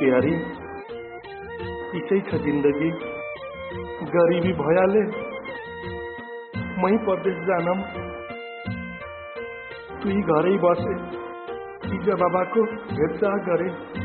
प्यारी इचै छ जिन्दगी गरीबी भयाले मै परदेश जानम तुई घरै बसे इजा बाबाको हेरचाह गरे।